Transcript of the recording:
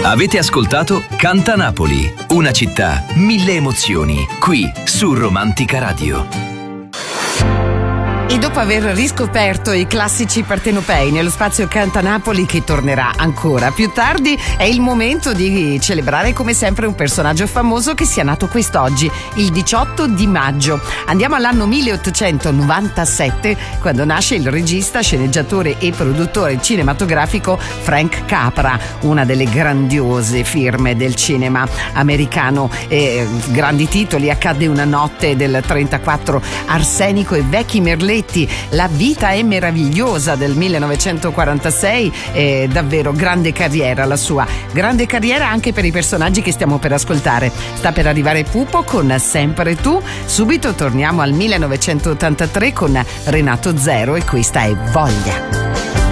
Avete ascoltato Canta Napoli, una città, 1000 emozioni, qui su Romantica Radio. E dopo aver riscoperto i classici partenopei nello spazio Canta Napoli, che tornerà ancora più tardi, è il momento di celebrare come sempre un personaggio famoso che sia nato quest'oggi, il 18 di maggio. Andiamo all'anno 1897, quando nasce il regista, sceneggiatore e produttore cinematografico Frank Capra, una delle grandiose firme del cinema americano. Grandi titoli: Accadde una notte del 34, Arsenico e vecchi merletti, La vita è meravigliosa del 1946. Davvero grande carriera la sua, grande carriera anche per i personaggi che stiamo per ascoltare. Sta per arrivare Pupo con Sempre tu. Subito torniamo al 1983 con Renato Zero e questa è Voglia.